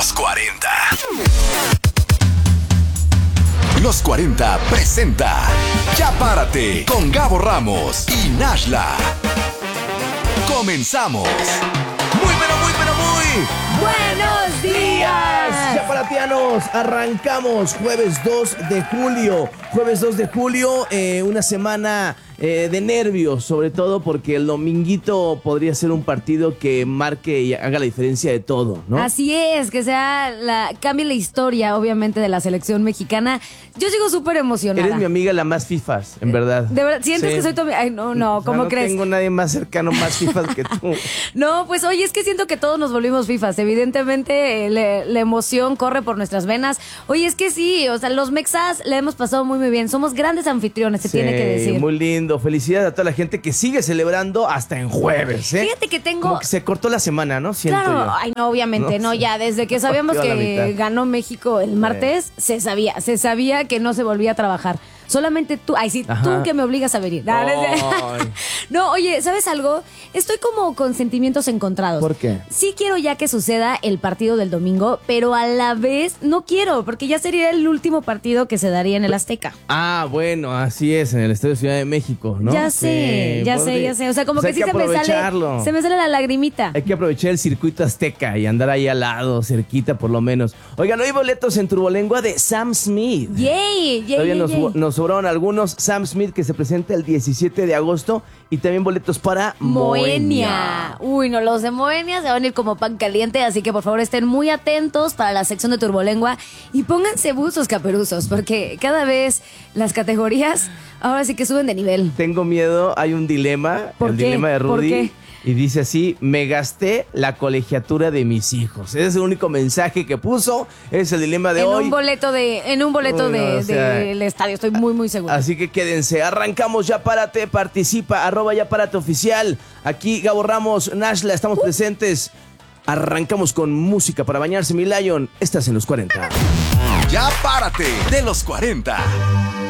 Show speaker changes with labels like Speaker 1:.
Speaker 1: Los 40. Los 40 presenta Ya Párate con Gabo Ramos y Nashla. Comenzamos. Muy
Speaker 2: ¡buenos días!
Speaker 3: Yaparatianos, arrancamos jueves 2 de julio. Jueves 2 de julio, una semana de nervios, sobre todo porque el dominguito podría ser un partido que marque y haga la diferencia de todo, ¿no?
Speaker 2: Así es, que cambie la historia, obviamente, de la selección mexicana. Yo sigo súper emocionada.
Speaker 3: Eres mi amiga la más fifas, en verdad.
Speaker 2: ¿De verdad? ¿Sientes
Speaker 3: Sí.
Speaker 2: que soy tu amiga? Ay, no, ¿cómo crees?
Speaker 3: No tengo nadie más cercano, más fifas que tú.
Speaker 2: No, pues oye, es que siento que todos nos volvimos fifas. Evidentemente, la emoción corre por nuestras venas. Oye, es que sí, o sea, los mexas le hemos pasado muy bien. Somos grandes anfitriones, se tiene que decir.
Speaker 3: Muy lindo. Felicidades a toda la gente que sigue celebrando hasta en jueves, ¿eh?
Speaker 2: Fíjate que tengo...
Speaker 3: Como que se cortó la semana, ¿no? Siento
Speaker 2: Claro,
Speaker 3: yo.
Speaker 2: ay no, obviamente, no, ya desde que sabíamos
Speaker 3: Partió a la
Speaker 2: que
Speaker 3: mitad.
Speaker 2: ganó México el martes, se sabía que no se volvía a trabajar. Solamente tú, ay sí,
Speaker 3: Ajá.
Speaker 2: tú que me obligas a venir. No,
Speaker 3: Ay.
Speaker 2: no, oye, ¿sabes algo? Estoy como con sentimientos encontrados.
Speaker 3: ¿Por qué?
Speaker 2: Sí quiero ya que suceda el partido del domingo, pero a la vez no quiero, porque ya sería el último partido que se daría en el Azteca.
Speaker 3: Ah, bueno, así es, en el Estadio Ciudad de México, ¿no?
Speaker 2: Ya sé,
Speaker 3: Sí,
Speaker 2: ya
Speaker 3: pues,
Speaker 2: sé. O sea, como
Speaker 3: pues
Speaker 2: que
Speaker 3: hay
Speaker 2: sí
Speaker 3: aprovecharlo.
Speaker 2: se me sale la lagrimita.
Speaker 3: Hay que aprovechar el circuito azteca y andar ahí al lado, cerquita por lo menos. Oigan, hoy boletos en Turbolengua de Sam Smith.
Speaker 2: ¡Yay!
Speaker 3: Todavía nos sobraron algunos. Sam Smith, que se presenta el 17 de agosto. Y también boletos para
Speaker 2: Moenia. Uy, no, los de Moenia se van a ir como pan caliente, así que por favor estén muy atentos para la sección de Turbolengua y pónganse buzos caperuzos, porque cada vez las categorías ahora sí que suben de nivel.
Speaker 3: Tengo miedo, hay un dilema.
Speaker 2: ¿Por
Speaker 3: el
Speaker 2: qué?
Speaker 3: dilema de
Speaker 2: ¿Por
Speaker 3: Rudy.
Speaker 2: qué?
Speaker 3: Y dice así: me gasté la colegiatura de mis hijos. Ese es el único mensaje que puso. Es el dilema de hoy.
Speaker 2: En un boleto
Speaker 3: Uy, no, o sea,
Speaker 2: del estadio, estoy muy seguro.
Speaker 3: Así que quédense, arrancamos Ya Párate, participa, @Ya Párate oficial. Aquí Gabo Ramos, Nashla, estamos presentes. Arrancamos con música para bañarse, mi Lion. Estás en los 40.
Speaker 1: Ya Párate de los 40.